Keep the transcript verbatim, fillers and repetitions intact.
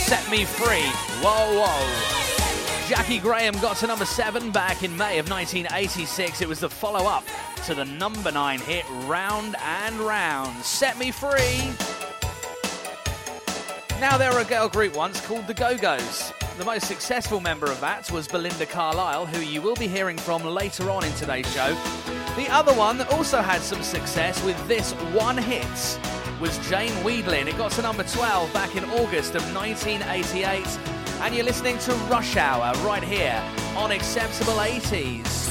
Set Me Free. Whoa, whoa. Jackie Graham got to number seven back in May of nineteen eighty-six. It was the follow-up to the number nine hit, Round and Round. Set Me Free. Now, there were a girl group once called the Go-Go's. The most successful member of that was Belinda Carlisle, who you will be hearing from later on in today's show. The other one that also had some success with this one hit was Jane Wiedlin. It got to number twelve back in August of nineteen eighty-eight. And you're listening to Rush Hour right here on Acceptable eighties.